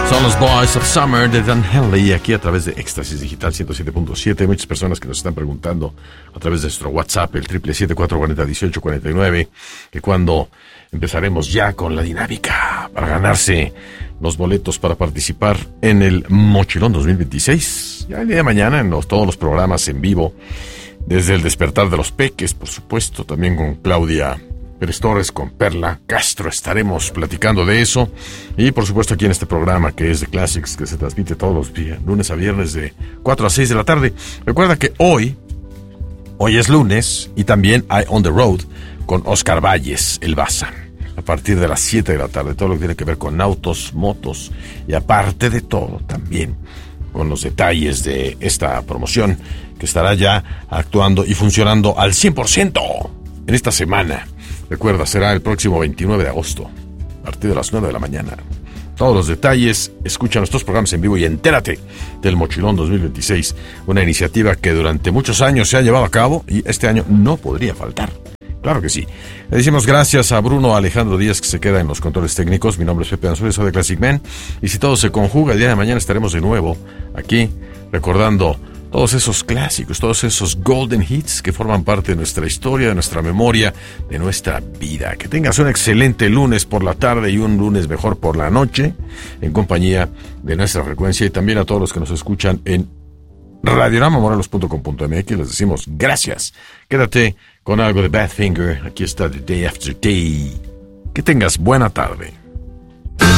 Son los Boys of Summer de Dan Henley, aquí a través de Éxtasis Digital 107.7. Hay muchas personas que nos están preguntando a través de nuestro WhatsApp, el 777-440-1849, que cuando empezaremos ya con la dinámica para ganarse los boletos para participar en el Mochilón 2026. Ya el día de mañana en todos los programas en vivo, desde el despertar de los peques, por supuesto, también con Claudia Pérez Torres, con Perla Castro, estaremos platicando de eso. Y por supuesto aquí en este programa que es de Classics, que se transmite todos los días, lunes a viernes de 4 a 6 de la tarde. Recuerda que hoy es lunes y también hay On The Road con Oscar Valles, el Baza, a partir de las 7 de la tarde. Todo lo que tiene que ver con autos, motos y aparte de todo también con los detalles de esta promoción que estará ya actuando y funcionando al 100% en esta semana. Recuerda, será el próximo 29 de agosto, a partir de las 9 de la mañana. Todos los detalles, escucha nuestros programas en vivo y entérate del Mochilón 2026, una iniciativa que durante muchos años se ha llevado a cabo y este año no podría faltar. Claro que sí. Le decimos gracias a Bruno Alejandro Díaz, que se queda en los controles técnicos. Mi nombre es Pepe Ansúrez, soy de Classic Man. Y si todo se conjuga, el día de mañana estaremos de nuevo aquí recordando todos esos clásicos, todos esos golden hits que forman parte de nuestra historia, de nuestra memoria, de nuestra vida. Que tengas un excelente lunes por la tarde y un lunes mejor por la noche, en compañía de nuestra frecuencia, y también a todos los que nos escuchan en radioramamorelos.com.mx. Les decimos gracias. Quédate con algo de Badfinger. Aquí está The Day After Day. Que tengas buena tarde.